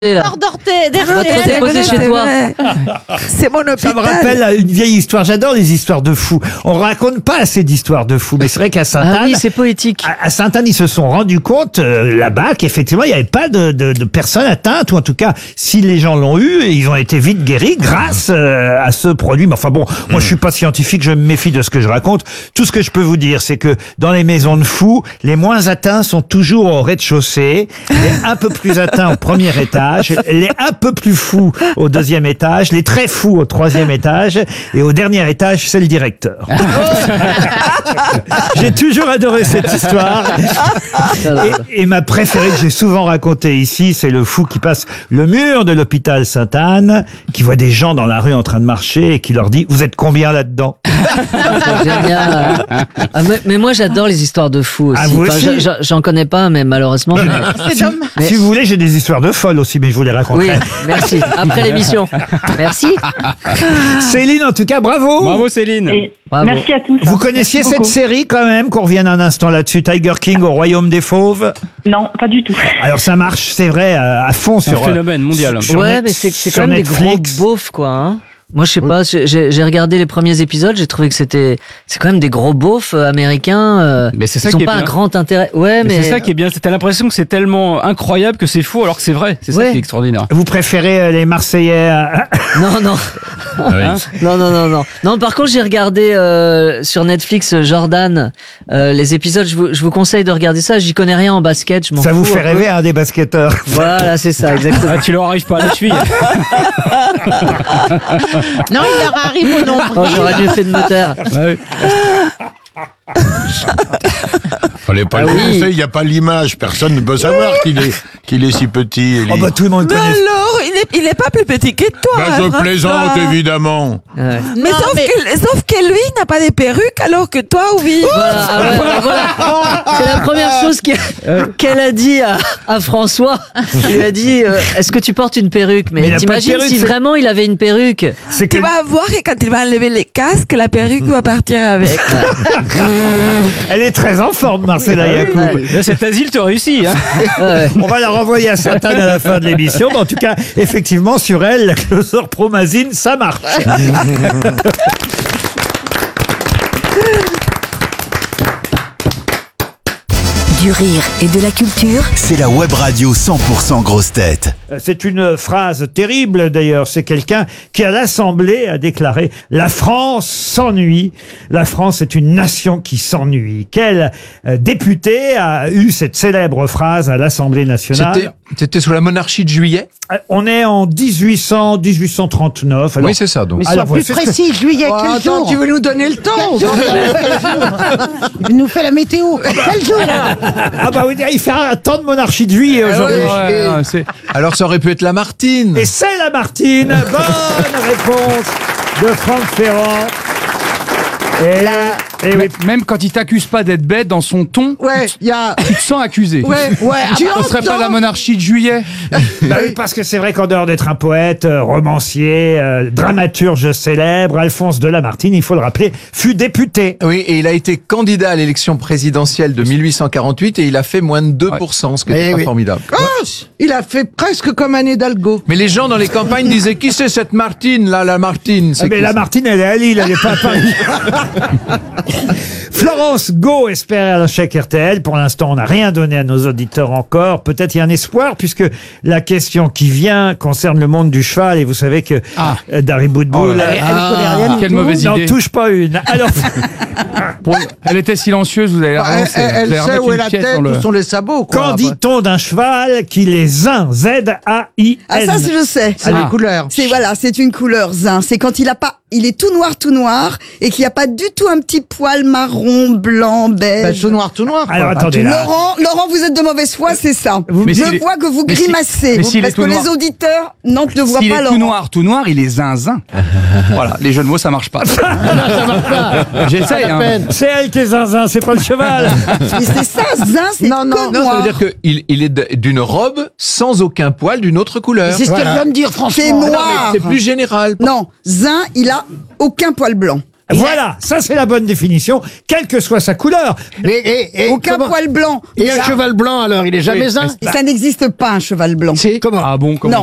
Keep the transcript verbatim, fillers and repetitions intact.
Hors d'Orthé, d'Hervé. Posé chez toi. C'est mon hôpital. Ça me rappelle une vieille histoire. J'adore les histoires de fous. On raconte pas assez d'histoires de fous, mais c'est vrai qu'à Sainte-Anne, Ah oui, c'est poétique. à, à Sainte-Anne, ils se sont rendus compte euh, là-bas qu'effectivement, il n'y avait pas de, de, de personnes atteintes, ou en tout cas, si les gens l'ont eu, ils ont été vite guéris grâce euh, à ce produit. Mais enfin bon, moi, je suis pas scientifique, je me méfie de ce que je raconte. Tout ce que je peux vous dire, c'est que dans les maisons de fous, les moins atteints sont toujours au rez-de-chaussée, les un peu plus atteints au premier étage, les un peu plus fous au deuxième étage, les très fous au troisième étage, et au dernier étage, c'est le directeur. J'ai toujours adoré cette histoire. Et, et ma préférée que j'ai souvent racontée ici, c'est le fou qui passe le mur de l'hôpital Sainte-Anne, qui voit des gens dans la rue en train de marcher et qui leur dit « Vous êtes combien là-dedans ?» Génial. Ah, mais, mais moi, j'adore les histoires de fous aussi. Ah, vous Enfin, aussi j'en- J'en connais pas, mais malheureusement. mais- si, Mais- si vous voulez, j'ai des histoires de folles aussi, mais je vous les Oui, raconterai. merci. Après l'émission. Merci. Céline, en tout cas, bravo. Bravo Céline. Et Bravo. merci à tous. Vous connaissiez Merci cette beaucoup. série quand même, qu'on revienne un instant là-dessus, Tiger King au Royaume des Fauves? Non, pas du tout. Alors ça marche, c'est vrai, à à fond C'est un sur... phénomène mondial. sur Ouais, Net- mais c'est c'est sur quand même des gros Netflix. beaufs, quoi. Hein. Moi, je sais pas, j'ai j'ai regardé les premiers épisodes, j'ai trouvé que c'était, c'est quand même des gros beaufs euh, américains. Euh, Mais c'est ça ils ont qui est pas un bien. grand intérêt. Ouais, mais, Mais c'est ça qui est bien. T'as l'impression que c'est tellement incroyable que c'est faux alors que c'est vrai. C'est ça Ouais. qui est extraordinaire. Vous préférez euh, les Marseillais à- Non, non. Hein Non, non, non, non. Non, par contre, j'ai regardé euh, sur Netflix euh, Jordan euh, les épisodes. Je vous, je vous conseille de regarder ça. J'y connais rien en basket. Je m'en Ça vous fous fait un peu. rêver, hein, des basketteurs. Voilà, c'est ça, exactement. Ah, tu leur arrives pas à la cheville. Non, il leur arrive au nombre. Oh, j'aurais dû faire de me taire. Fallait pas Ah le oui. dénoncer, il n'y a pas l'image. Personne ne peut savoir qu'il est, qu'il est si petit. Elie. Oh bah tout le monde Mais connaît. alors, il est, il est pas plus petit que toi. Ben, hein, je François. plaisante, évidemment. Ouais. Mais, Non, sauf, mais- Que, sauf que lui n'a pas de perruque alors que toi, oui. Voilà, ah ouais, voilà, voilà. C'est la première chose qu'elle qu'elle a dit à, à François. Il lui a dit euh, est-ce que tu portes une perruque? Mais il Mais a pas de t'imagines perruque, si c'est- vraiment il avait une perruque? C'est que Tu vas voir que quand il va enlever les casques, la perruque va partir avec. elle est très en forme, Marcella Yacoub. Là, cet asile te réussit. Hein. Ouais. On va la renvoyer à Sainte-Anne à la fin de l'émission. Mais en tout cas, effectivement, sur elle, la chlorpromazine, ça marche. Du rire et de la culture. C'est la web radio cent pour cent grosse tête. C'est une phrase terrible d'ailleurs. C'est quelqu'un qui à l'Assemblée a déclaré « La France s'ennuie. La France est une nation qui s'ennuie ». Quel euh, député a eu cette célèbre phrase à l'Assemblée nationale? C'était, c'était sous la monarchie de Juillet. Euh, On est en dix-huit cents, dix-huit cent trente-neuf. Alors, Oui, c'est ça. Donc. Mais Alors, sois plus c'est ce que- précis, juillet, Oh, quel attends, jour tu veux nous donner le temps? Il nous fait la météo. Quel jour là? ah bah oui, il fait un temps de monarchie de juillet aujourd'hui. Ouais, ouais, c'est- Alors ça aurait pu être la Martine. Et c'est la Martine. Bonne réponse de Franck Ferrand. Et là, et oui. Même quand il t'accuse pas d'être bête dans son ton, Ouais, il y a. tu te sens accusé. Ouais, ouais. Tu ah, ne serais pas entends la monarchie de Juillet. Bah oui, parce que c'est vrai qu'en dehors d'être un poète, euh, romancier, euh, dramaturge célèbre, Alphonse de Lamartine, il faut le rappeler, fut député. Oui, et il a été candidat à l'élection présidentielle de mille huit cent quarante-huit et il a fait moins de deux pour cent, ce qui est Eh pas oui. formidable. Oh, il a fait presque comme un Hidalgo. Mais les gens dans les campagnes disaient qui c'est cette Martine là, la Martine Ah, c'est mais qui, la ça Martine, elle est à Lille, elle n'est pas à Paris. Florence Go espère un chèque R T L. Pour l'instant, on n'a rien donné à nos auditeurs encore. Peut-être il y a un espoir, puisque la question qui vient concerne le monde du cheval. Et vous savez que Ah. euh, Dari Boudboul Oh là là. Elle connaît rien du Quelle tout. mauvaise n'en idée. touche pas une. Alors, Pour- Elle était silencieuse, vous avez Bah, raison. elle c'est- elle vous allez sait remettre où est une la pièce tête, dans le- où sont les sabots. Quoi. qu'en dit-on d'un cheval qu'il est zin? Z A I N. Ah ça je sais. C'est Ah. les couleurs. C'est voilà, c'est une couleur zin. C'est quand il a pas, il est tout noir, tout noir, et qu'il n'y a pas du tout un petit poil marron, blanc, Bah, beige. tout noir, tout noir. quoi. Alors, Bah, attendez, tu- là. Laurent, Laurent, vous êtes de mauvaise foi, c'est ça. Mais Je s'il est- vois que vous mais si- grimacez, mais s'il est parce tout que noir- les auditeurs non, ne voient S'il pas est tout Laurent. noir, tout noir, il est zinzin. Voilà, les jeux de mots, ça marche pas. J'essaye. Hein. C'est elle qui est zinzin, c'est pas le cheval. Mais c'est ça, zin, c'est Non, non, que Non, ça noir. veut dire qu'il il est d- d'une robe sans aucun poil d'une autre couleur. C'est ce qu'elle vient de dire, franchement. C'est Non, mais noir. c'est plus général. Non, zin, il a aucun poil blanc. Voilà, ça c'est la bonne définition, quelle que soit sa couleur. Et, et, et Aucun comment- poil blanc. Et un cheval blanc alors, il est jamais Oui, un mais Ça n'existe pas un cheval blanc. Comment Ah bon, comment Non.